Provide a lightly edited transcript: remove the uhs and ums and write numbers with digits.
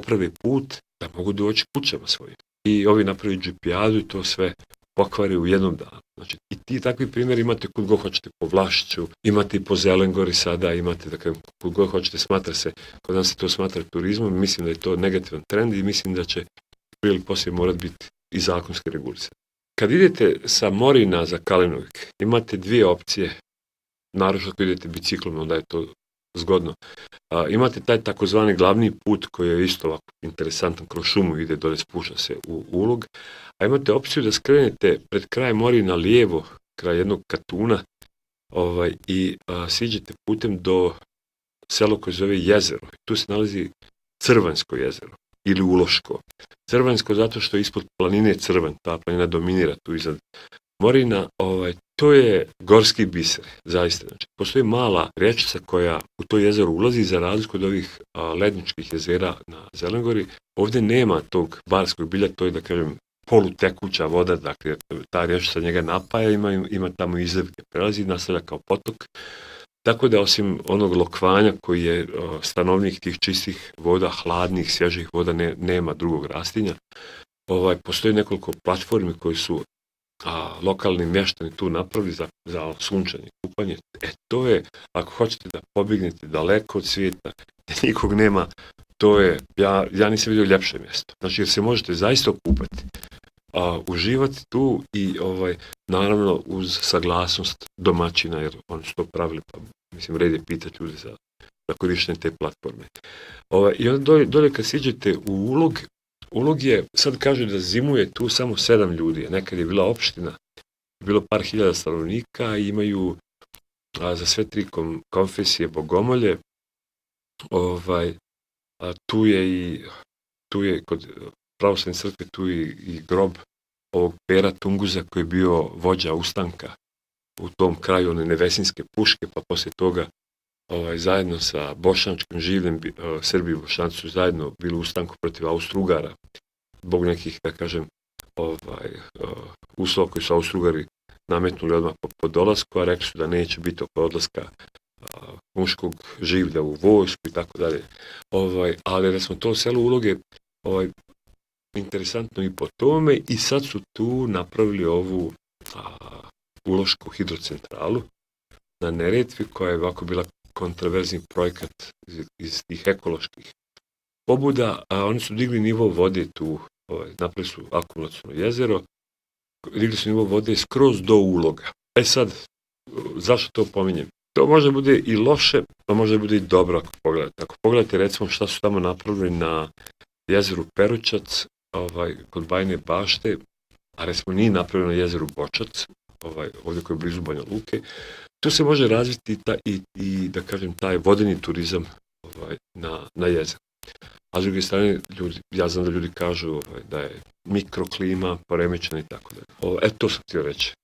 poprave put da mogu doći kućama svojim. I ovi napravi džipijadu i to sve pokvari u jednom danu. Znači, i ti takvi primjeri imate kud god hoćete po Vlašću, imate i po Zelengori sada, imate, da kažem, kud god hoćete, smatra se, kod nas se to smatra turizmom, mislim da je to negativan trend i mislim da će prije ili poslije morati biti i zakonski regulisani. Kad idete sa Morina za Kalinovik, imate dvije opcije, naročito kad idete biciklom, onda je to zgodno. Imate taj takozvani glavni put koji je isto ovako interesantan, kroz šumu ide dole, spušta se u ulog, a imate opciju da skrenete pred kraj Morina lijevo, kraj jednog katuna i siđete putem do selo koje zove Jezero. Tu se nalazi Crvansko jezero ili Uloško. Crvansko zato što je ispod planine Crvan, ta planina dominira tu iznad Morina, to je gorski biser, zaista. Znači, postoji mala rječica koja u to jezero ulazi za razliku od ovih ledničkih jezera na Zelengori. Ovdje nema tog barskog bilja, to je, da kažem, polutekuća voda, dakle, ta rječica njega napaja, ima tamo izlivke, prelazi i nastavlja kao potok. Tako da, osim onog lokvanja koji je stanovnik tih čistih voda, hladnih, svježih voda, nema drugog rastinja. Postoji nekoliko platformi koji su lokalni mještani tu napravili za sunčanje, kupanje. To je, ako hoćete da pobjegnete daleko od svijeta, gdje nikog nema, to je, ja nisam vidio ljepše mjesto. Znači, jer se možete zaista okupati, uživati tu i naravno uz saglasnost domaćina, jer oni su to pravili, pa mislim, red je pitati ljudi za korištenje te platforme. I onda dolje kad siđete u Ulog je, sad kažu da zimuje tu samo 7 ljudi, nekad je bila opština, bilo par hiljada stanovnika, imaju za sve 3 konfesije bogomolje, tu je kod pravoslavne crkve tu i grob ovog Pera Tunguza koji je bio vođa ustanka u tom kraju, one Nevesinske puške, pa poslije toga zajedno sa bošnjačkim življem, Srbi i Bošnjaci su zajedno bili u ustanku protiv Austro-Ugara, zbog nekih, da kažem, uslova koji su Austro-Ugari nametnuli odmah po dolasku, a rekli su da neće biti oko odlaska muškog življa u vojsku i tako dalje. Ali recimo to selo Uloge interesantno i po tome i sad su tu napravili ovu ulošku hidrocentralu na Neretvi koja je ovako bila kontroverzni projekat iz tih ekoloških pobuda, a oni su digli nivo vode tu, napravili su akumulaciono jezero, digli su nivo vode skroz do Uloga. Sad, zašto to pominjem? To može bude i loše, a može bude i dobro ako pogledate. Ako pogledate recimo šta su tamo napravili na jezeru Perućac, kod Bajine bašte, a recimo nije napravljeno na jezeru Bočac, ovdje koji je blizu Banja Luke, tu se može razviti i da kažem, taj vodeni turizam na jezeru. A s druge strane, ja znam da ljudi kažu da je mikroklima poremećena i tako dalje. To sam htio reći.